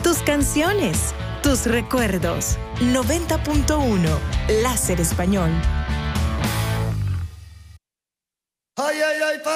tus canciones, tus recuerdos. 90.1 Láser Español. Ay, ay, ay,